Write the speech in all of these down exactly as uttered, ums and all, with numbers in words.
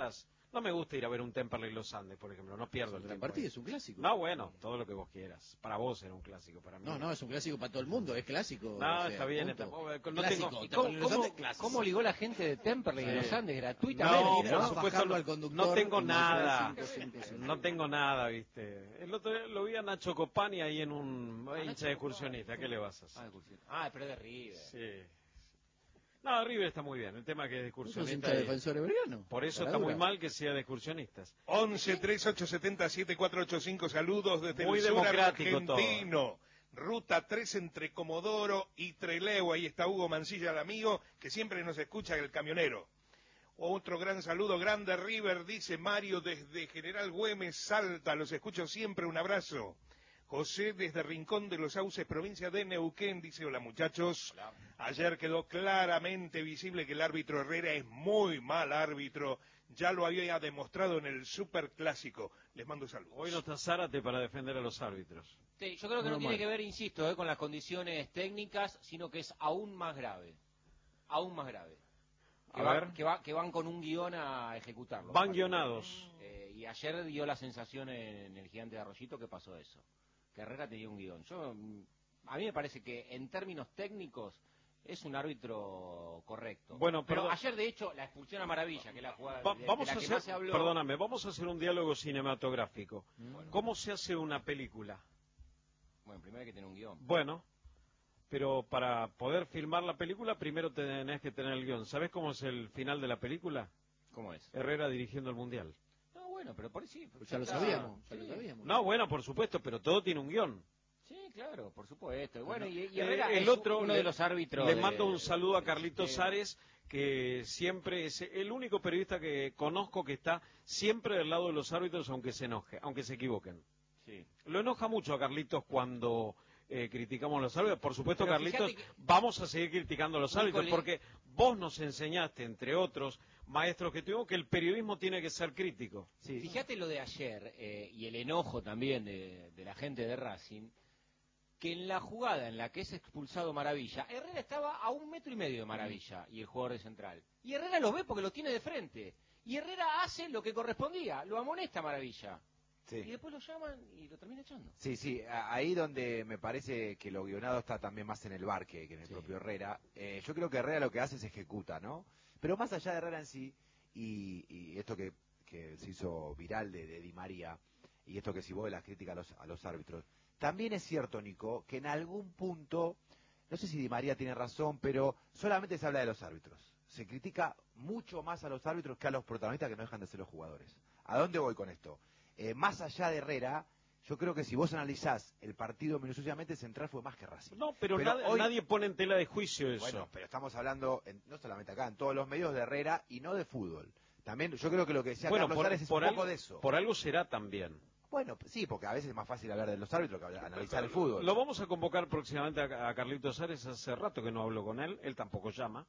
quieras. No me gusta ir a ver un Temperley Los Andes, por ejemplo, no pierdo el El tiempo. partido ahí. es un clásico. No, bueno, todo lo que vos quieras. Para vos era un clásico, para mí. No, no, es un clásico para todo el mundo, es clásico. No, o sea, está bien, punto. está, no Clásico, tengo... y ¿Cómo, Temperley Los cómo, Andes, clásico. cómo ligó la gente de Temperley y Sí. Los Andes gratuitamente? No, Ir por a supuesto, bajarlo no, al conductor no tengo y marcar nada, cinco, cinco, cinco. no tengo nada, viste. El otro día lo vi a Nacho Copani ahí en un Ah, hincha Nacho de Copani. excursionista, ¿qué le vas a Ah, hacer? excursión. Ah, pero es de River. Sí. No, River está muy bien, el tema es que es de ¿Vos sos excursionista. hincha de y- Defensores Belgrano? Por eso Cara está muy dura. mal que sea de excursionistas. once, treinta y ocho, setenta, setenta y cuatro ochenta y cinco, saludos desde Muy el sur democrático argentino. Ruta tres entre Comodoro y Trelew, ahí está Hugo Mancilla, el amigo, que siempre nos escucha, el camionero. Otro gran saludo, grande River, dice Mario desde General Güemes, Salta, los escucho siempre, un abrazo. José desde Rincón de los Sauces, provincia de Neuquén, dice hola muchachos. Hola. Ayer quedó claramente visible que el árbitro Herrera es muy mal árbitro, ya lo había demostrado en el Superclásico. Les mando saludos. Hoy no está Zárate para defender a los árbitros. Sí, yo creo que no Normal. tiene que ver, insisto, eh, con las condiciones técnicas, sino que es aún más grave. Aún más grave. Que, A va- ver. que, va- que van con un guión a ejecutarlo. Van guionados. Eh, y ayer dio la sensación en el Gigante de Arroyito que pasó eso. Que Herrera tenía un guión. Yo, mm, a mí me parece que en términos técnicos es un árbitro correcto. Bueno, pero perdón. ayer de hecho la expulsión a Maravilla, que es la jugada Va- de, de vamos la a que hacer, más se habló. perdóname, vamos a hacer un diálogo cinematográfico. Bueno. ¿Cómo se hace una película? Bueno, primero hay que tener un guión. Bueno, pero para poder filmar la película primero tenés que tener el guión. ¿Sabés cómo es el final de la película? ¿Cómo es? Herrera dirigiendo el Mundial. No, bueno, pero por sí. Pues ya lo está. sabíamos, ya Sí. lo sabíamos. No, bueno, por supuesto, pero todo tiene un guión. Sí, claro, por supuesto. Bueno, y, y Eh, Herrera el es otro, uno le- de los árbitros. Le de- mando un saludo a del Carlitos sistema. Ares, que siempre es el único periodista que conozco que está siempre del lado de los árbitros, aunque se enoje, aunque se equivoquen. Sí. Lo enoja mucho a Carlitos cuando eh, criticamos a los árbitros. Por supuesto, Pero Carlitos, fíjate que- vamos a seguir criticando a los Un árbitros, cole- porque vos nos enseñaste, entre otros maestros que tuvimos, que el periodismo tiene que ser crítico. Sí. Fíjate lo de ayer eh, y el enojo también de, de la gente de Racing, que en la jugada en la que es expulsado Maravilla, Herrera estaba a un metro y medio de Maravilla y el jugador de Central. Y Herrera los ve porque los tiene de frente. Y Herrera hace lo que correspondía, lo amonesta a Maravilla. Sí. Y después lo llaman y lo termina echando. Sí, sí, a- ahí donde me parece que lo guionado está también más en el bar que, que en el Sí. propio Herrera. Eh, yo creo que Herrera lo que hace es ejecuta, ¿no? Pero más allá de Herrera en sí, y, y esto que, que se hizo viral de, de Di María, y esto que si vos de las críticas a los, a los árbitros, también es cierto, Nico, que en algún punto, no sé si Di María tiene razón, pero solamente se habla de los árbitros. Se critica mucho más a los árbitros que a los protagonistas que no dejan de ser los jugadores. ¿A dónde voy con esto? Eh, más allá de Herrera, yo creo que si vos analizás el partido minuciosamente, Central fue más que Racing. No, pero, Pero nad- hoy- nadie pone en tela de juicio eso. Bueno, pero estamos hablando, en- no solamente acá, en todos los medios de Herrera y no de fútbol. También yo creo que lo que decía Bueno, Carlos por, Ares es por un poco algo, de eso. por algo será también. Bueno, sí, porque a veces es más fácil hablar de los árbitros que hablar- analizar el fútbol. Lo vamos a convocar próximamente a, a Carlitos Ares, hace rato que no hablo con él, él tampoco llama.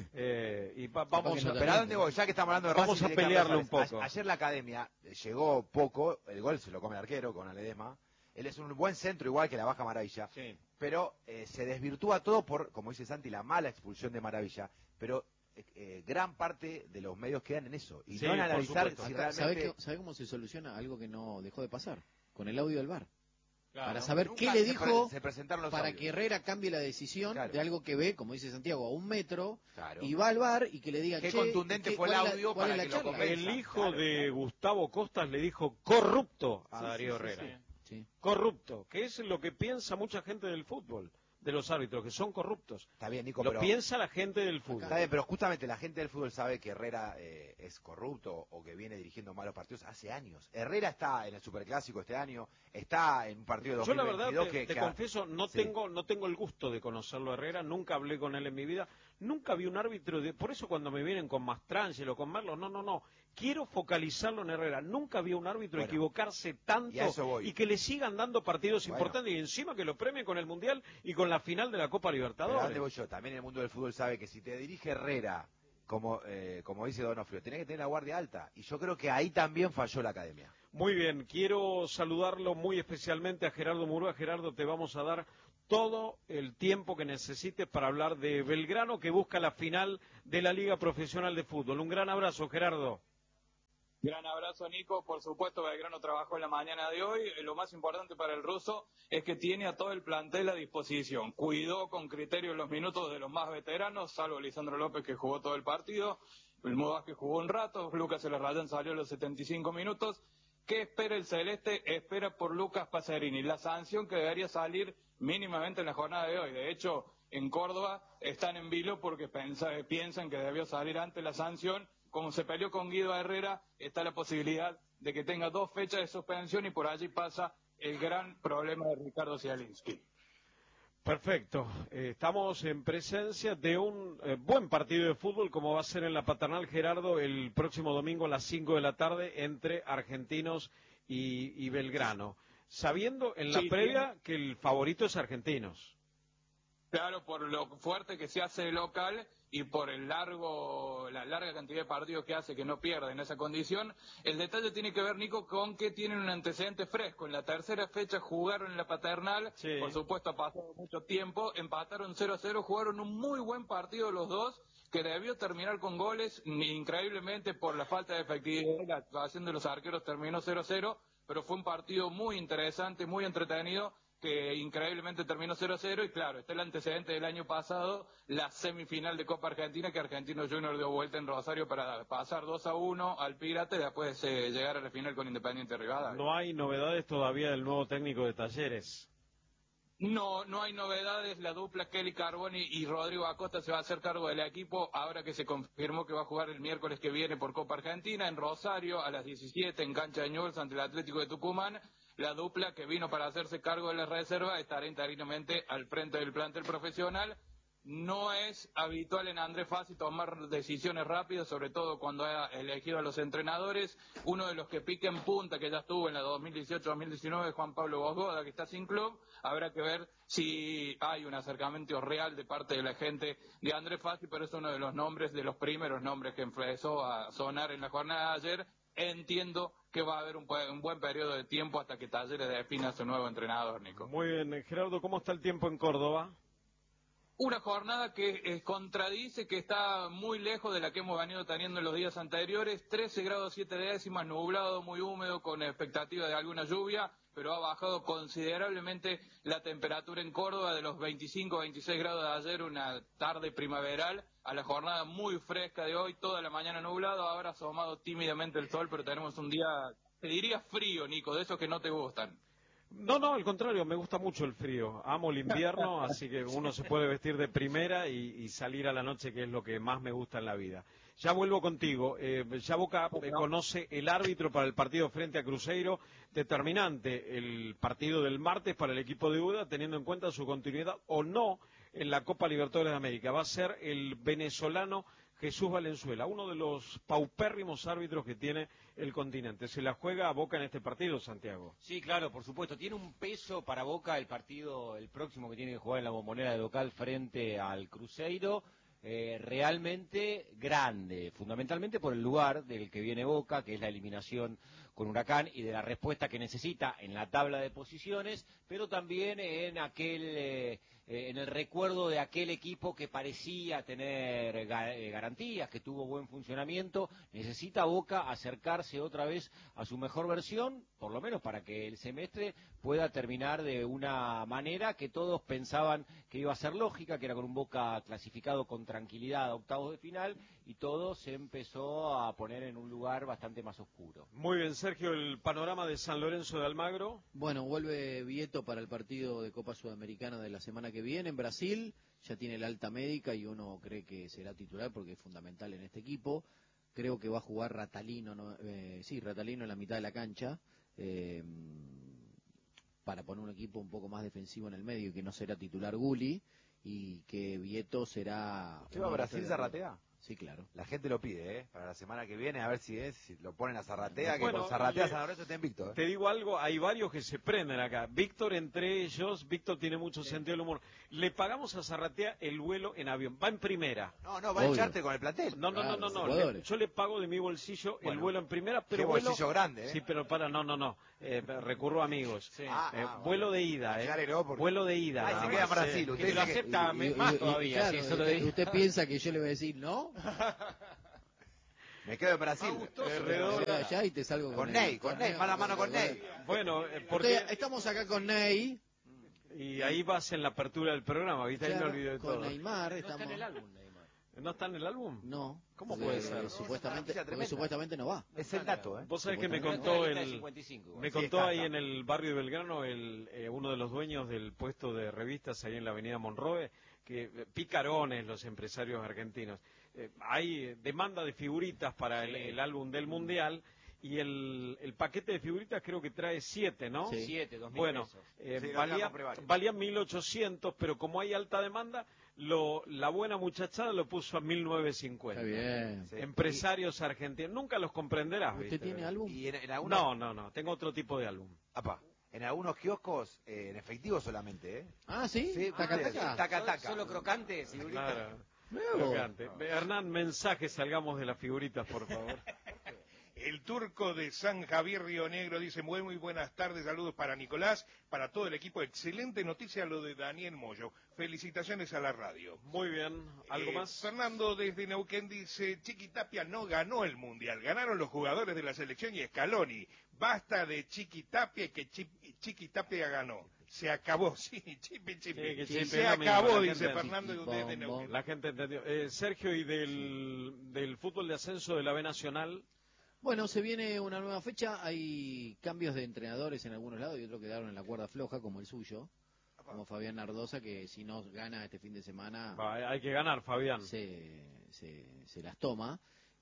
Eh, y va- vamos que a... no Pero ¿a dónde voy? Ya que estamos hablando de Vamos Racing a y de Carlos pelearlo Ares. un poco. A- ayer la academia eh, llegó poco, el gol se lo come el arquero con Aledesma. Él es un buen centro igual que la Baja Maravilla. Sí. Pero eh, se desvirtúa todo por, como dice Santi, la mala expulsión de Maravilla. Pero eh, eh, gran parte de los medios quedan en eso. Y Sí, no en por analizar supuesto. si Acá, ¿sabe, realmente... qué- ¿Sabe cómo se soluciona algo que no dejó de pasar? Con el audio del bar. Claro. Para saber Nunca qué le se dijo pre- se presentaron los para audios. que Herrera cambie la decisión Claro. de algo que ve, como dice Santiago, a un metro, Claro. y va al bar y que le diga Qué che, contundente ¿qué- fue el cuál es la- audio cuál para es la que lo charla? convenza. El hijo Claro, de claro. Gustavo Costas le dijo corrupto a Sí, Darío sí, sí, Herrera. Sí. Corrupto, que es lo que piensa mucha gente del fútbol, de los árbitros, que son corruptos. Está bien, Nico, Lo pero... piensa la gente del fútbol. Está bien, pero justamente la gente del fútbol sabe que Herrera eh, es corrupto o que viene dirigiendo malos partidos hace años. Herrera está en el Superclásico este año, está en un partido de Yo la dos mil verdad veintidós te, que, te que- confieso, no Sí. tengo no tengo el gusto de conocerlo a Herrera, nunca hablé con él en mi vida, nunca vi un árbitro, de, por eso cuando me vienen con Mastrangelo o con Merlo, no, no, no, quiero focalizarlo en Herrera, nunca vi un árbitro Bueno, equivocarse tanto y a eso voy. y que le sigan dando partidos Bueno. importantes y encima que lo premien con el Mundial y con la final de la Copa Pero ¿a dónde Libertadores. voy yo? También el mundo del fútbol sabe que si te dirige Herrera, como eh, como dice Donofrio, tenés que tener la guardia alta. Y yo creo que ahí también falló la academia. Muy bien, quiero saludarlo muy especialmente a Gerardo Murúa. Gerardo, te vamos a dar todo el tiempo que necesites para hablar de Belgrano, que busca la final de la Liga Profesional de Fútbol. Un gran abrazo, Gerardo. Gran abrazo, Nico. Por supuesto, Belgrano trabajó en la mañana de hoy. Lo más importante para el ruso es que tiene a todo el plantel a disposición. Cuidó con criterio los minutos de los más veteranos, salvo Lisandro López, que jugó todo el partido. El Mudas, que jugó un rato. Lucas Elarrayán salió a los setenta y cinco minutos. ¿Qué espera el Celeste? Espera por Lucas Pacerini. La sanción que debería salir mínimamente en la jornada de hoy. De hecho, en Córdoba están en vilo porque pensa, piensan que debió salir antes la sanción. Como se peleó con Guido Herrera, está la posibilidad de que tenga dos fechas de suspensión y por allí pasa el gran problema de Ricardo Zielinski. Perfecto. Eh, estamos en presencia de un eh, buen partido de fútbol, como va a ser en la Paternal, Gerardo, el próximo domingo a las cinco de la tarde entre Argentinos y, y Belgrano. Sabiendo en la Sí, previa que el favorito es Argentinos. Claro, por lo fuerte que se hace local y por el largo, la larga cantidad de partidos que hace que no pierda en esa condición. El detalle tiene que ver, Nico, con que tienen un antecedente fresco. En la tercera fecha jugaron en la Paternal, sí. Por supuesto ha pasado mucho tiempo, empataron cero a cero, jugaron un muy buen partido los dos, que debió terminar con goles, increíblemente por la falta de efectividad, la actuación de los arqueros terminó cero a cero, pero fue un partido muy interesante, muy entretenido, que increíblemente terminó cero a cero, y claro, está el antecedente del año pasado, la semifinal de Copa Argentina, que Argentinos Juniors dio vuelta en Rosario para pasar dos a uno al Pirate, y después eh, llegar a la final con Independiente Rivadavia. No hay novedades todavía del nuevo técnico de Talleres. No, no hay novedades. La dupla Kelly Carboni y Rodrigo Acosta se va a hacer cargo del equipo ahora que se confirmó que va a jugar el miércoles que viene por Copa Argentina en Rosario a las diecisiete en cancha de Newell's ante el Atlético de Tucumán. La dupla que vino para hacerse cargo de la reserva estará interinamente al frente del plantel profesional. No es habitual en Andrés Fassi tomar decisiones rápidas, sobre todo cuando ha elegido a los entrenadores. Uno de los que pica en punta, que ya estuvo en la dos mil dieciocho dos mil diecinueve, Juan Pablo Bosgoda, que está sin club. Habrá que ver si hay un acercamiento real de parte de la gente de Andrés Fassi, pero es uno de los nombres, de los primeros nombres que empezó a sonar en la jornada de ayer. Entiendo que va a haber un, un buen periodo de tiempo hasta que Talleres defina a su nuevo entrenador, Nico. Muy bien, Gerardo, ¿cómo está el tiempo en Córdoba? Una jornada que eh, contradice que está muy lejos de la que hemos venido teniendo en los días anteriores. trece grados siete décimas, nublado, muy húmedo, con expectativa de alguna lluvia, pero ha bajado considerablemente la temperatura en Córdoba de los veinticinco a veintiséis grados de ayer, una tarde primaveral, a la jornada muy fresca de hoy, toda la mañana nublado, ahora ha asomado tímidamente el sol, pero tenemos un día, te diría frío, Nico, de esos que no te gustan. No, no, al contrario, me gusta mucho el frío. Amo el invierno, así que uno se puede vestir de primera y, y salir a la noche, que es lo que más me gusta en la vida. Ya vuelvo contigo. Eh, ya Boca eh, conoce el árbitro para el partido frente a Cruzeiro, determinante el partido del martes para el equipo de U D A, teniendo en cuenta su continuidad o no en la Copa Libertadores de América. Va a ser el venezolano Jesús Valenzuela, uno de los paupérrimos árbitros que tiene el continente. ¿Se la juega a Boca en este partido, Santiago? Sí, claro, por supuesto. Tiene un peso para Boca el partido, el próximo que tiene que jugar en la Bombonera de local frente al Cruzeiro, eh, realmente grande, fundamentalmente por el lugar del que viene Boca, que es la eliminación con Huracán, y de la respuesta que necesita en la tabla de posiciones, pero también en aquel... Eh, Eh, en el recuerdo de aquel equipo que parecía tener ga eh, garantías, que tuvo buen funcionamiento. Necesita Boca acercarse otra vez a su mejor versión, por lo menos para que el semestre pueda terminar de una manera que todos pensaban que iba a ser lógica, que era con un Boca clasificado con tranquilidad a octavos de final, y todo se empezó a poner en un lugar bastante más oscuro. Muy bien, Sergio, el panorama de San Lorenzo de Almagro. Bueno, vuelve Vieto para el partido de Copa Sudamericana de la semana que viene en Brasil. Ya tiene el alta médica y uno cree que será titular porque es fundamental en este equipo. Creo que va a jugar Ratalino, no, eh, sí, Ratalino en la mitad de la cancha, eh, para poner un equipo un poco más defensivo en el medio, y que no será titular Gulli, y que Vieto será... ¿Qué va a Brasil, Zarratea? Sí, claro. La gente lo pide, ¿eh? Para la semana que viene, a ver si es, si lo ponen a Zarratea, que bueno, con Zarratea le, San Lorenzo está invicto, ¿eh? Te digo algo, hay varios que se prenden acá. Víctor entre ellos, Víctor tiene mucho sí. sentido del humor. Le pagamos a Zarratea el vuelo en avión, va en primera. No, no, va Obvio. a echarte con el plantel. No, no, claro, no, no, no. Le, yo le pago de mi bolsillo bueno, el vuelo en primera, pero qué vuelo... bolsillo grande, ¿eh? Sí, pero para, no, no, no. Eh, recurro a amigos. Sí. Ah, eh, ah, vuelo bueno. de ida, ¿eh? Claro, porque... Vuelo de ida. Ay, no, se queda en Brasil. Sí. Usted lo acepta y, y, más y, todavía. Claro, sí, eso usted, lo usted piensa que yo le voy a decir no. Me quedo en Brasil. Alrededor, ya, allá y te salgo con, Con el Ney, con Ney, torneo, mano a mano con Ney. Bueno, eh, porque... Estoy- estamos acá con Ney. Y ahí vas en la apertura del programa, ¿viste? Ahí me Claro, olvidé de con todo. Neymar. No Estamos... está en el álbum, Neymar. ¿No está en el álbum? No. ¿Cómo porque puede ser? Supuestamente, noticia porque tremenda. supuestamente no va. Es el dato, ¿eh? Vos sabés que me Supuestamente. contó Está en la lista de el... cincuenta y cinco, igual. Me Sí, contó está, ahí está. en el barrio de Belgrano el, eh, uno de los dueños del puesto de revistas ahí en la avenida Monroe, que eh, picarones los empresarios argentinos. Eh, hay eh, demanda de figuritas para el, Sí. el álbum del Mundial y el, el paquete de figuritas creo que trae siete, ¿no? Sí. Siete, dos mil Bueno, pesos. eh, Sí, valía, la compré varios. valía mil ochocientos, pero como hay alta demanda, lo, la buena muchachada lo puso a mil novecientos cincuenta. Está bien. Sí. Empresarios argentinos, nunca los comprenderás, ¿Usted ¿viste? tiene álbum? Y en, en algunos, No, no, no, tengo otro tipo de álbum. Apa, en algunos kioscos, eh, en efectivo solamente, ¿eh? Ah, ¿sí? Sí, Taca, viste, taca. taca, Solo- taca. Solo crocantes, figuritas. Claro. Mirá vos. Crocante. Hernán, mensaje, salgamos de las figuritas, por favor. El turco de San Javier Río Negro dice muy, muy buenas tardes, saludos para Nicolás, para todo el equipo. Excelente noticia lo de Daniel Moyo. Felicitaciones a la radio. Muy bien, ¿algo Eh, más? Fernando desde Neuquén dice, Chiqui Tapia no ganó el Mundial, ganaron los jugadores de la selección y Scaloni. Basta de Chiqui Tapia y que Chi- Chiqui Tapia ganó. Se acabó, sí, chipi, chipi. Sí, que Se chipi, es lo mismo, acabó, la dice gente- Fernando Chiqui, desde bom, Neuquén. La gente entendió. Eh, Sergio, ¿y del, del fútbol de ascenso de la B Nacional? Bueno, se viene una nueva fecha, hay cambios de entrenadores en algunos lados y otros quedaron en la cuerda floja, como el suyo, como Fabián Nardosa, que si no gana este fin de semana Va, hay que ganar, Fabián. se, se, se las toma.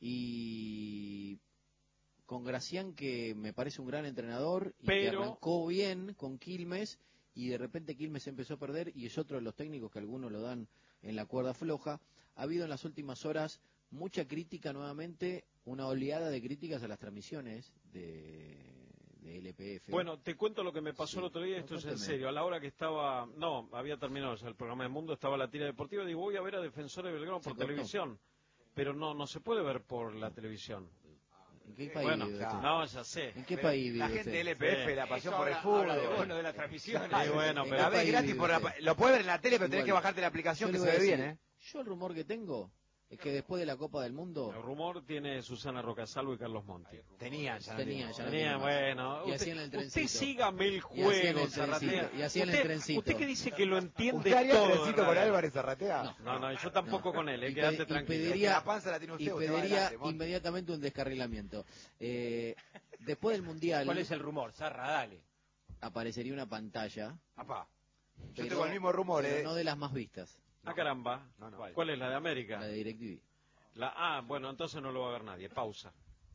Y con Gracián, que me parece un gran entrenador, y que Pero- arrancó bien con Quilmes, y de repente Quilmes empezó a perder, y es otro de los técnicos que algunos lo dan en la cuerda floja. Ha habido en las últimas horas mucha crítica nuevamente, una oleada de críticas a las transmisiones de, de L P F. Bueno, te cuento lo que me pasó Sí. el otro día, No, esto es en cuénteme. serio. A la hora que estaba, no, había terminado ya el programa de Mundo, estaba la tira deportiva, digo, voy a ver a Defensores de Belgrano Se por cortó. televisión. Pero no, no se puede ver por la televisión. ¿En qué país Bueno, vive usted? no, ya sé. ¿En qué Pero país vive La gente usted? de L P F, Sí. la pasión Eso por el habla- fútbol. habla de bueno de las transmisiones. Sí, bueno, ¿En pero La qué ves país gratis vive por la usted? pa- lo puedes ver en la tele, pero tenés Bueno, que bajarte la aplicación Yo que le se voy a ve bien, decir, ¿eh? Yo el rumor que tengo es que después de la Copa del Mundo El rumor tiene Susana Rocasalvo y Carlos Monti. Tenían, ya no Tenían, tienen. ya no Tenía, tiene más. bueno, Y usted, hacían el usted trencito. sígame el Y hacían juego, el trencito, Zarratea. y hacían el Usted- trencito. Usted que dice que lo entiende ¿Usted haría todo. trencito con ¿verdad? Álvarez Zarratea? No, no, yo tampoco con él, eh, Y quédate pe- y tranquilo. pediría- La panza la tiene usted, y usted va pediría adelante, Monti. inmediatamente un descarrilamiento. Eh, después del Mundial ¿Cuál es el rumor? Zarra, dale. aparecería una pantalla, Apá, yo pero- tengo el mismo rumor, pero ¿eh? no de las más vistas, Ah, caramba. No, no. ¿Cuál? ¿Cuál es la de América? la de DirecTV. La, ah, bueno, entonces no lo va a ver nadie. Pausa.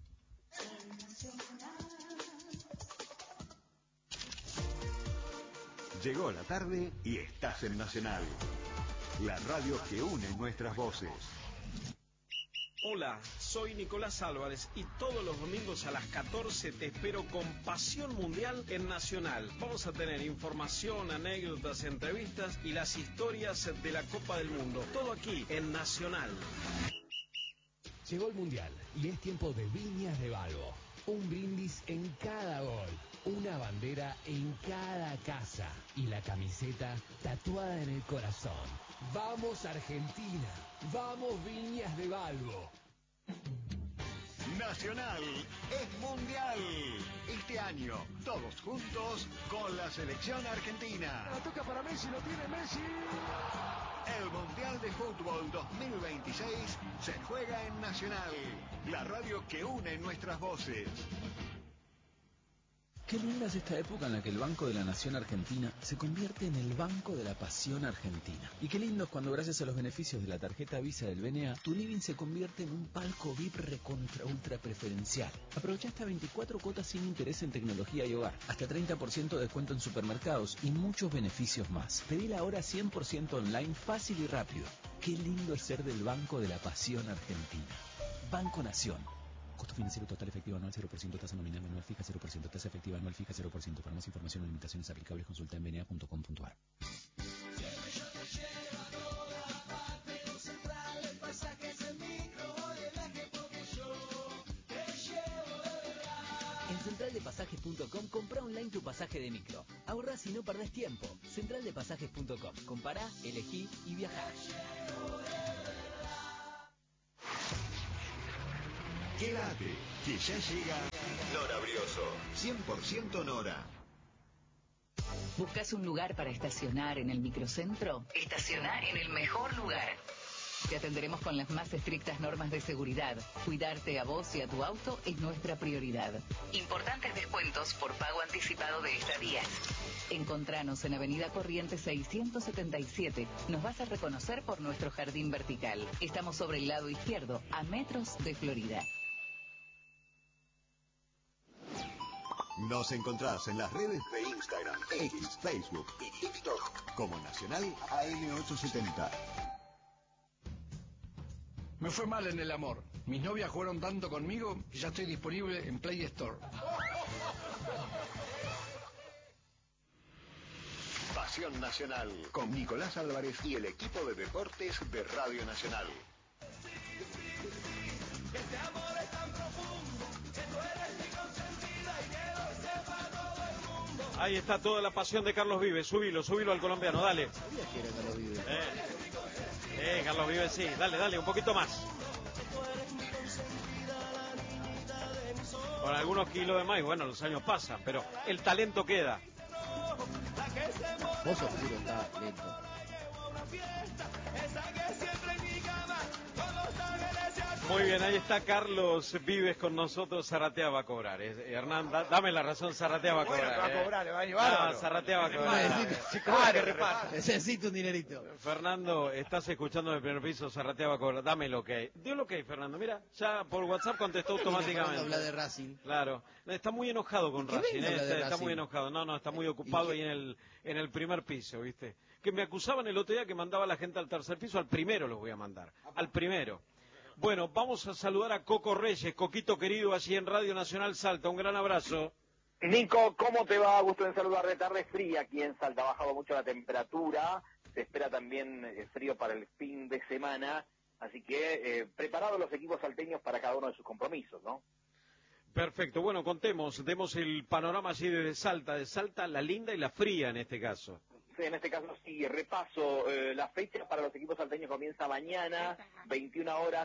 Llegó la tarde y estás en Nacional. La radio que une nuestras voces. Hola, soy Nicolás Álvarez y todos los domingos a las catorce te espero con Pasión Mundial en Nacional. Vamos a tener información, anécdotas, entrevistas y las historias de la Copa del Mundo. Todo aquí en Nacional. Llegó el Mundial y es tiempo de Viñas de Balbo. Un brindis en cada gol, una bandera en cada casa y la camiseta tatuada en el corazón. ¡Vamos Argentina! ¡Vamos Viñas de Balbo! Nacional es mundial. Este año, todos juntos con la selección argentina. La toca para Messi, lo tiene Messi. El Mundial de Fútbol dos mil veintiséis se juega en Nacional, la radio que une nuestras voces. Qué linda es esta época en la que el Banco de la Nación Argentina se convierte en el Banco de la Pasión Argentina. Y qué lindo es cuando gracias a los beneficios de la tarjeta Visa del B N A, tu living se convierte en un palco V I P recontra ultra preferencial. Aprovecha hasta veinticuatro cuotas sin interés en tecnología y hogar, hasta treinta por ciento de descuento en supermercados y muchos beneficios más. Pedila ahora cien por ciento online, fácil y rápido. Qué lindo es ser del Banco de la Pasión Argentina. Banco Nación. Costo financiero total efectivo anual cero por ciento, tasa nominal anual fija cero por ciento, tasa efectiva anual fija cero por ciento. Para más información o limitaciones aplicables consulta en b n a punto com punto a r. En central de pasajes punto com compra online tu pasaje de micro. Ahorrás y no perdés tiempo. central de pasajes punto com. Compará, elegí y viajá. Quédate que ya llega Nora Brioso, cien por ciento Nora. ¿Buscas un lugar para estacionar en el microcentro? Estacionar en el mejor lugar. Te atenderemos con las más estrictas normas de seguridad. Cuidarte a vos y a tu auto es nuestra prioridad. Importantes descuentos por pago anticipado de estadías. Encontranos en Avenida Corrientes seiscientos setenta y siete. Nos vas a reconocer por nuestro jardín vertical. Estamos sobre el lado izquierdo, a metros de Florida. Nos encontrás en las redes de Instagram, X, Facebook y TikTok como Nacional A M ochocientos setenta. Me fue mal en el amor. Mis novias jugaron tanto conmigo que ya estoy disponible en Play Store. Pasión Nacional con Nicolás Álvarez y el equipo de deportes de Radio Nacional. Ahí está toda la pasión de Carlos Vives. Subilo, subilo al colombiano, dale. Sabía que era Carlos Vives. Eh, eh, Carlos Vives, sí. Dale, dale, un poquito más. Con algunos kilos de más, y bueno, los años pasan, pero el talento queda. Vos oscuro está lento. Muy bien, ahí está Carlos Vives con nosotros. Zarratea va a cobrar. Eh, Hernán, da, dame la razón, Zarratea va a cobrar. Bueno, va a eh. cobrar, le va a llevar. No, Zarratea va a cobrar. Necesito, necesito un dinerito. Fernando, estás escuchando en el primer piso, Zarratea va a cobrar. Dame lo que hay. Dio lo que hay, Fernando. Mira, ya por WhatsApp contestó automáticamente. Habla de Racing. Claro, está muy enojado con Racing, eh, de está, está Racing? muy enojado. No, no, está muy ocupado ahí en el en el primer piso, ¿viste? Que me acusaban el otro día que mandaba a la gente al tercer piso, al primero los voy a mandar, al primero. Bueno, vamos a saludar a Coco Reyes, Coquito querido, allí en Radio Nacional Salta. Un gran abrazo. Nico, ¿cómo te va? Gusto en saludar de tarde fría aquí en Salta. Ha bajado mucho la temperatura. Se espera también eh, frío para el fin de semana. Así que eh, preparados los equipos salteños para cada uno de sus compromisos, ¿no? Perfecto. Bueno, contemos, demos el panorama allí desde Salta. De Salta, la linda y la fría en este caso. Sí, en este caso sí, repaso. Eh, la fecha para los equipos salteños comienza mañana, veintiuna horas,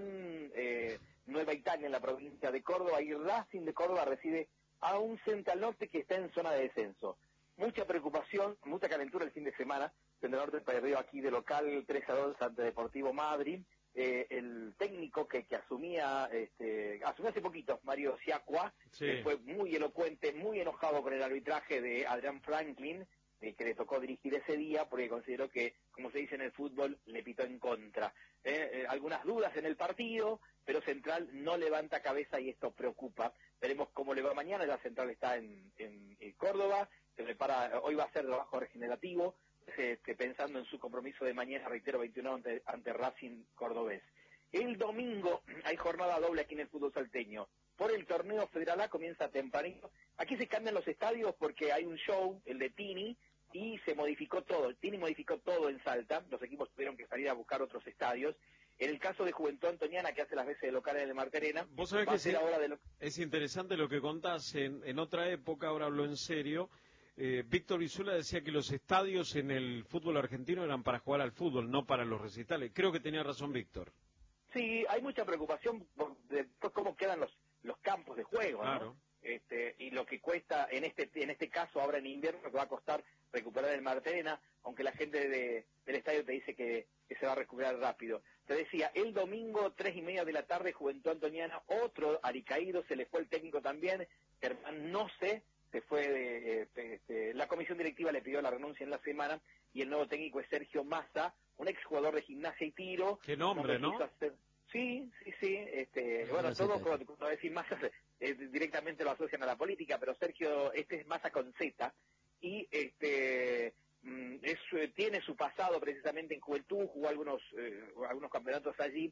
en eh, Nueva Italia, en la provincia de Córdoba. Y Racing de Córdoba recibe a un Central Norte que está en zona de descenso. Mucha preocupación, mucha calentura el fin de semana. Central Norte perdió aquí de local tres a dos ante Deportivo Madrid. Eh, el técnico que, que asumía, este, asumió hace poquito, Mario Siacua, Sí. eh, fue muy elocuente, muy enojado con el arbitraje de Adrián Franklin, eh, que le tocó dirigir ese día, porque consideró que, como se dice en el fútbol, le pitó en contra. Eh, eh, algunas dudas en el partido, pero Central no levanta cabeza y esto preocupa. Veremos cómo le va mañana. La Central está en, en, en Córdoba, se prepara, hoy va a ser trabajo regenerativo, este, pensando en su compromiso de mañana, reitero, veintiuno ante, ante Racing Cordobés. El domingo hay jornada doble aquí en el fútbol salteño. Por el torneo Federal A comienza tempranito. Aquí se cambian los estadios porque hay un show, el de Tini, y se modificó todo. El Tini modificó todo en Salta. Los equipos tuvieron que salir a buscar otros estadios. En el caso de Juventud Antoniana, que hace las veces de local en el Marterena, Vos sabés va que a ser sí, ahora de lo... es interesante lo que contás. En, en otra época, ahora hablo en serio, eh, Víctor Vizula decía que los estadios en el fútbol argentino eran para jugar al fútbol, no para los recitales. Creo que tenía razón Víctor. Sí, hay mucha preocupación por después cómo quedan los los campos de juego, ¿no? Claro. Este, y lo que cuesta en este en este caso ahora en invierno, lo que va a costar recuperar el Marterena, aunque la gente de, del estadio te dice que, que se va a recuperar rápido. Te decía, el domingo, tres y media de la tarde, Juventud Antoniana, otro alicaído, se le fue el técnico también, Germán Noce, se fue de, eh, este, la comisión directiva le pidió la renuncia en la semana, y el nuevo técnico es Sergio Massa, un exjugador de Gimnasia y Tiro. Qué nombre, no ¿no? quiso hacer- Sí, sí, sí. Este, No, bueno, no sé, todo te- cuando, cuando decís Massa eh, directamente lo asocian a la política, pero Sergio, este es Massa con Z, y este mm, es, eh, tiene su pasado precisamente en Juventud, jugó algunos eh, algunos campeonatos allí,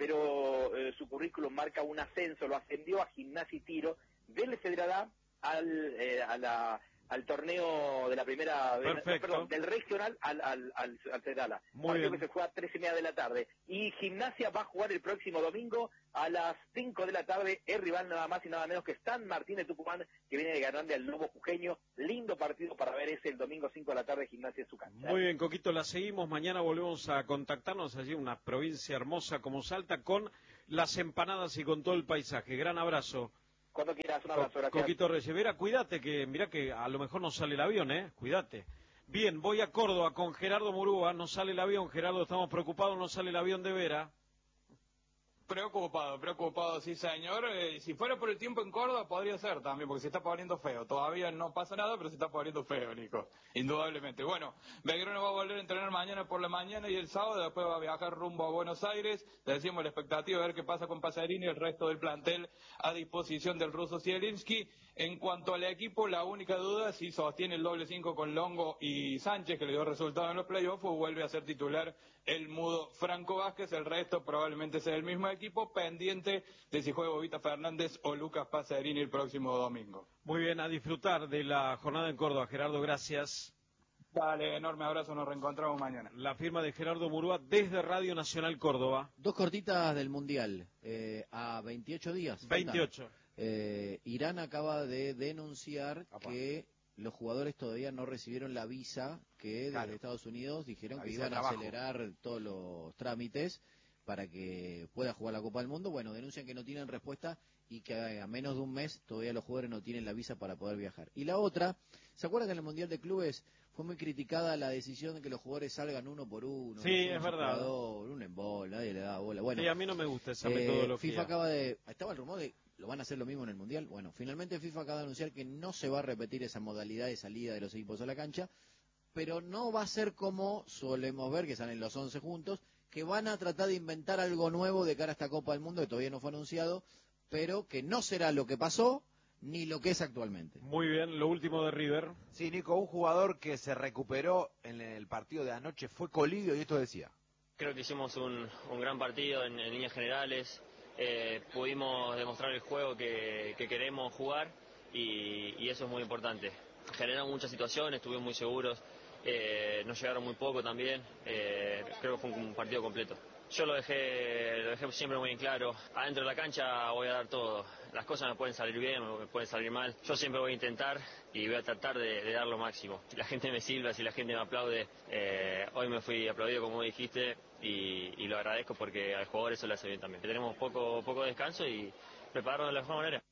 pero eh, su currículum marca un ascenso, lo ascendió a Gimnasia y Tiro del Federal A al, eh, a la al torneo de la primera, Perfecto. perdón, del regional al, al, al, al Federala. Muy Partido bien. que se juega a tres y media de la tarde. Y Gimnasia va a jugar el próximo domingo a las cinco de la tarde, es rival nada más y nada menos que San Martín de Tucumán, que viene de ganarle al Lobo Jujeño. Lindo partido para ver ese el domingo cinco de la tarde, Gimnasia en su cancha. Muy bien, Coquito, la seguimos. Mañana volvemos a contactarnos allí, una provincia hermosa como Salta, con las empanadas y con todo el paisaje. Gran abrazo. Cuando quieras, un abrazo, Co gracias. Coquito Reyevera, cuídate, que mira que a lo mejor no sale el avión, ¿eh? Cuídate. Bien, voy a Córdoba con Gerardo Murúa, no sale el avión, Gerardo, estamos preocupados, no sale el avión de Vera. Preocupado, preocupado, sí señor. Eh, si fuera por el tiempo en Córdoba podría ser también, porque se está poniendo feo. Todavía no pasa nada, pero se está poniendo feo, Nico. Indudablemente. Bueno, Belgrano va a volver a entrenar mañana por la mañana y el sábado después va a viajar rumbo a Buenos Aires. Le decimos la expectativa de ver qué pasa con Pasarini y el resto del plantel a disposición del ruso Zielinski. En cuanto al equipo, la única duda es si sostiene el doble cinco con Longo y Sánchez, que le dio resultado en los playoffs, o vuelve a ser titular el mudo Franco Vázquez. El resto probablemente sea el mismo equipo, pendiente de si juega Bobita Fernández o Lucas Pasarini el próximo domingo. Muy bien, a disfrutar de la jornada en Córdoba. Gerardo, gracias. Dale, enorme abrazo, nos reencontramos mañana. La firma de Gerardo Murúa desde Radio Nacional Córdoba. Dos cortitas del Mundial, eh, a veintiocho días. veintiocho. Eh, Irán acaba de denunciar Apa. que los jugadores todavía no recibieron la visa que claro. desde Estados Unidos dijeron la que iban a acelerar todos los trámites para que pueda jugar la Copa del Mundo. Bueno, denuncian que no tienen respuesta y que a menos de un mes todavía los jugadores no tienen la visa para poder viajar. Y la otra, ¿se acuerdan que en el Mundial de Clubes fue muy criticada la decisión de que los jugadores salgan uno por uno? Sí, es verdad. Jugador, un embol, nadie le da bola. Bueno, sí, a mí no me gusta esa eh, metodología. FIFA acaba de... Estaba el rumor de lo van a hacer lo mismo en el Mundial. Bueno, finalmente FIFA acaba de anunciar que no se va a repetir esa modalidad de salida de los equipos a la cancha, pero no va a ser como solemos ver, que salen los once juntos, que van a tratar de inventar algo nuevo de cara a esta Copa del Mundo, que todavía no fue anunciado, pero que no será lo que pasó ni lo que es actualmente. Muy bien, lo último de River. Sí, Nico, un jugador que se recuperó en el partido de anoche fue Colidio y esto decía. Creo que hicimos un, un gran partido en, en líneas generales. Eh, pudimos demostrar el juego que, que queremos jugar y, y eso es muy importante. Generaron muchas situaciones, estuvimos muy seguros, eh, nos llegaron muy poco también, eh, creo que fue un, un partido completo. Yo lo dejé, lo dejé siempre muy en claro, adentro de la cancha voy a dar todo, las cosas me pueden salir bien, me pueden salir mal, yo siempre voy a intentar y voy a tratar de, de dar lo máximo. Si la gente me silba, si la gente me aplaude, eh, hoy me fui aplaudido como dijiste y, y lo agradezco porque al jugador eso le hace bien también. Tenemos poco, poco descanso y prepararnos de la mejor manera.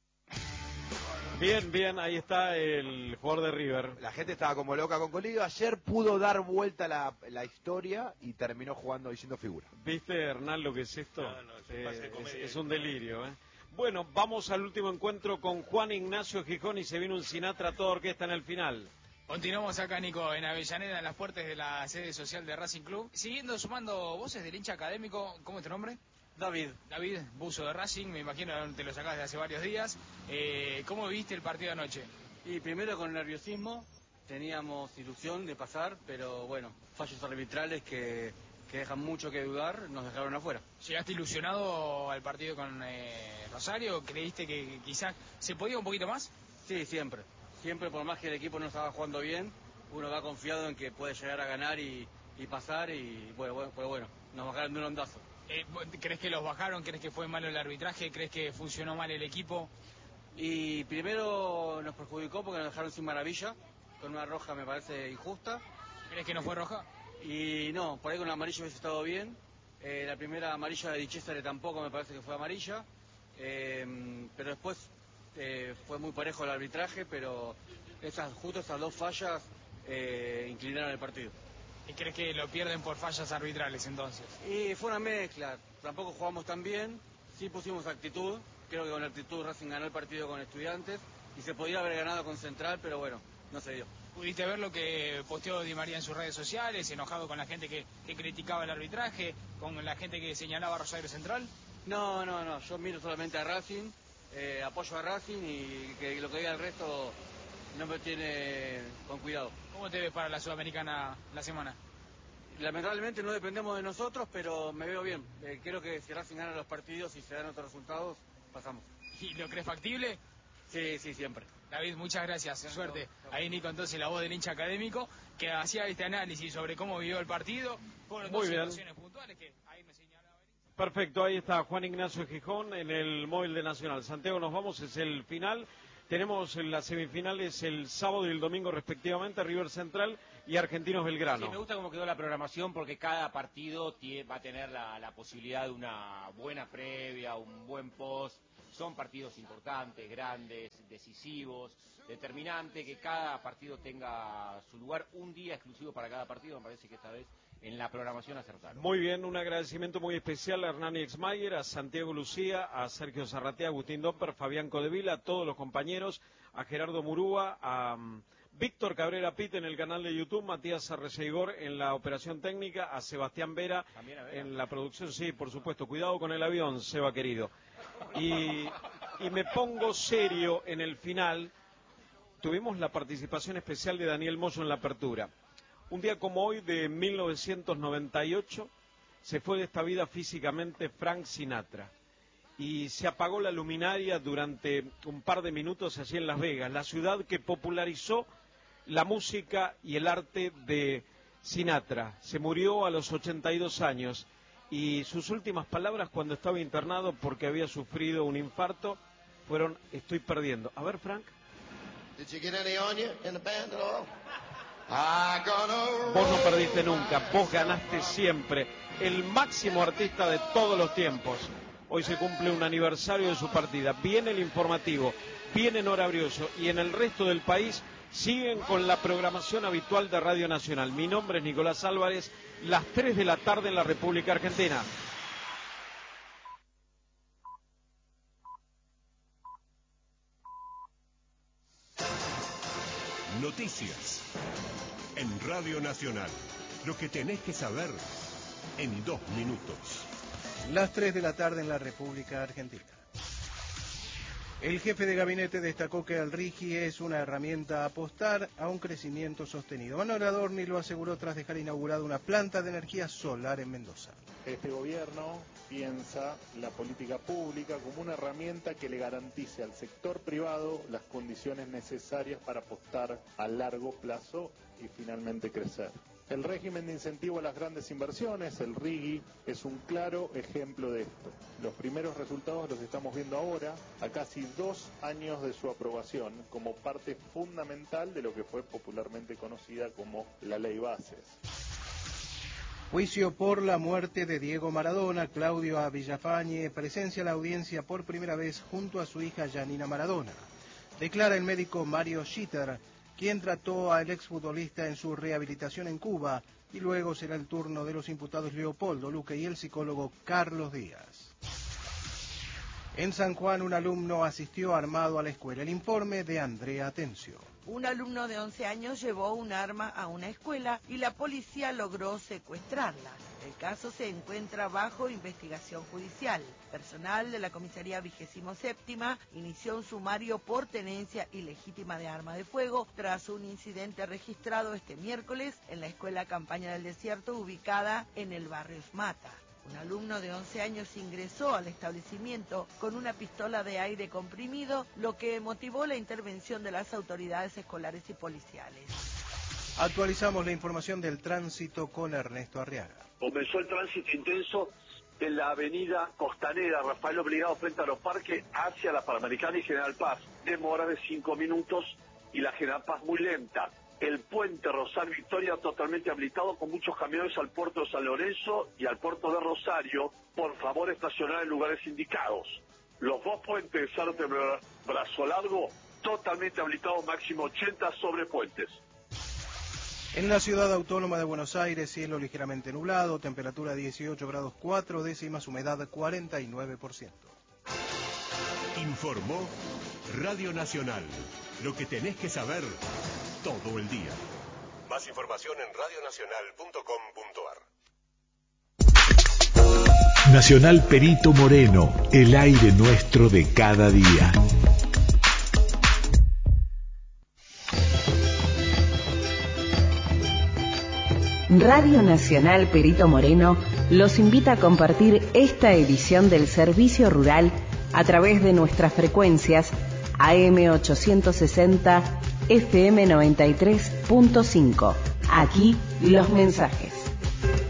Bien, bien, ahí está el jugador de River. La gente estaba como loca con Colidio. Ayer pudo dar vuelta la, la historia y terminó jugando y siendo figura. ¿Viste, Hernán, lo que es esto? No, no, es un pase de comedia. Es, es un delirio, ¿eh? Bueno, vamos al último encuentro con Juan Ignacio Gijón y se viene un Sinatra a toda orquesta en el final. Continuamos acá, Nico, en Avellaneda, en las puertas de la sede social de Racing Club. Siguiendo, sumando voces del hincha académico, ¿cómo es tu nombre? David. David, buzo de Racing, me imagino te lo sacás de hace varios días. Eh, ¿Cómo viste el partido de anoche? Y primero con nerviosismo, teníamos ilusión de pasar, pero bueno, fallos arbitrales que, que dejan mucho que dudar, nos dejaron afuera. ¿Llegaste ilusionado al partido con eh, Rosario? ¿Creíste que quizás se podía un poquito más? Sí, siempre. Siempre, por más que el equipo no estaba jugando bien, uno va confiado en que puede llegar a ganar y, y pasar, y bueno, bueno, pero bueno, nos bajaron de un ondazo. Eh, ¿Crees que los bajaron? ¿Crees que fue malo el arbitraje? ¿Crees que funcionó mal el equipo? Y primero nos perjudicó porque nos dejaron sin maravilla, con una roja me parece injusta. ¿Crees que no fue roja? Y no, por ahí con la amarilla hubiese estado bien. Eh, la primera amarilla de Di Cesare tampoco me parece que fue amarilla. Eh, pero después eh, fue muy parejo el arbitraje, pero esas, justo esas dos fallas eh, inclinaron el partido. ¿Y crees que lo pierden por fallas arbitrales entonces? Y fue una mezcla, tampoco jugamos tan bien, sí pusimos actitud, creo que con actitud Racing ganó el partido con Estudiantes y se podría haber ganado con Central, pero bueno, no se dio. ¿Pudiste ver lo que posteó Di María en sus redes sociales, enojado con la gente que, que criticaba el arbitraje, con la gente que señalaba a Rosario Central? No, no, no, yo miro solamente a Racing, eh, apoyo a Racing y que lo que diga el resto no me tiene con cuidado. ¿Cómo te ves para la Sudamericana la semana? Lamentablemente no dependemos de nosotros, pero me veo bien. Eh, creo que si Racing gana los partidos y se dan otros resultados, pasamos. ¿Y lo crees factible? Sí, sí, siempre. David, muchas gracias, suerte. Ahí Nico, entonces la voz del hincha académico, que hacía este análisis sobre cómo vivió el partido. Fueron Muy dos bien. situaciones puntuales que ahí me señalaba. Perfecto, ahí está Juan Ignacio Gijón en el móvil de Nacional. Santiago, nos vamos, es el final. Tenemos las semifinales el sábado y el domingo respectivamente, River Central y Argentinos Belgrano. Sí, me gusta cómo quedó la programación porque cada partido tie- va a tener la, la posibilidad de una buena previa, un buen post. Son partidos importantes, grandes, decisivos, determinantes, que cada partido tenga su lugar, un día exclusivo para cada partido. Me parece que esta vez en la programación acertaron. Muy bien, un agradecimiento muy especial a Hernán Exmayer, a Santiago Lucía, a Sergio Zarratea, a Agustín Domper, Fabián Codevila, a todos los compañeros, a Gerardo Murúa, a um, Víctor Cabrera Pit en el canal de YouTube, Matías Arreceigor en la operación técnica, a Sebastián Vera en la producción. Sí, por supuesto, cuidado con el avión, Seba querido. Y, y me pongo serio en el final. Tuvimos la participación especial de Daniel Mozo en la apertura. Un día como hoy de mil novecientos noventa y ocho se fue de esta vida físicamente Frank Sinatra y se apagó la luminaria durante un par de minutos allí en Las Vegas, la ciudad que popularizó la música y el arte de Sinatra. Se murió a los ochenta y dos años y sus últimas palabras cuando estaba internado porque había sufrido un infarto fueron: estoy perdiendo. A ver, Frank. Did you get any on you in the band at all? Vos no perdiste nunca, vos ganaste siempre. El máximo artista de todos los tiempos. Hoy se cumple un aniversario de su partida. Viene el informativo, viene Nora Brioso y en el resto del país siguen con la programación habitual de Radio Nacional. Mi nombre es Nicolás Álvarez, las tres de la tarde en la República Argentina. Noticias en Radio Nacional. Lo que tenés que saber en dos minutos. Las tres de la tarde en la República Argentina. El jefe de gabinete destacó que el RIGI es una herramienta a apostar a un crecimiento sostenido. Manuel Adorni lo aseguró tras dejar inaugurada una planta de energía solar en Mendoza. Este gobierno piensa la política pública como una herramienta que le garantice al sector privado las condiciones necesarias para apostar a largo plazo y finalmente crecer. El régimen de incentivo a las grandes inversiones, el RIGI, es un claro ejemplo de esto. Los primeros resultados los estamos viendo ahora, a casi dos años de su aprobación, como parte fundamental de lo que fue popularmente conocida como la Ley Bases. Juicio por la muerte de Diego Maradona. Claudio Villafañe presencia la audiencia por primera vez junto a su hija Janina Maradona. Declara el médico Mario Schitter, quien trató al exfutbolista en su rehabilitación en Cuba, y luego será el turno de los imputados Leopoldo Luque y el psicólogo Carlos Díaz. En San Juan, un alumno asistió armado a la escuela. El informe de Andrea Atencio. Un alumno de once años llevó un arma a una escuela y la policía logró secuestrarla. El caso se encuentra bajo investigación judicial. Personal de la comisaría vigésimo séptima inició un sumario por tenencia ilegítima de arma de fuego tras un incidente registrado este miércoles en la escuela Campaña del Desierto ubicada en el barrio Esmata. Un alumno de once años ingresó al establecimiento con una pistola de aire comprimido, lo que motivó la intervención de las autoridades escolares y policiales. Actualizamos la información del tránsito con Ernesto Arriaga. Comenzó el tránsito intenso en la avenida Costanera, Rafael Obligado frente a los parques, hacia la Panamericana y General Paz. Demora de cinco minutos y la General Paz muy lenta. El puente Rosario Victoria totalmente habilitado con muchos camiones al puerto de San Lorenzo y al puerto de Rosario. Por favor, estacionar en lugares indicados. Los dos puentes de Sarte Brazo Largo totalmente habilitados, máximo ochenta sobre puentes. En la ciudad autónoma de Buenos Aires, cielo ligeramente nublado, temperatura dieciocho grados cuatro décimas, humedad cuarenta y nueve por ciento. Informó Radio Nacional. Lo que tenés que saber todo el día. Más información en radio nacional punto com punto ar. Nacional Perito Moreno, el aire nuestro de cada día. Radio Nacional Perito Moreno los invita a compartir esta edición del Servicio Rural a través de nuestras frecuencias A M ochocientos sesenta, F M noventa y tres punto cinco. Aquí los mensajes.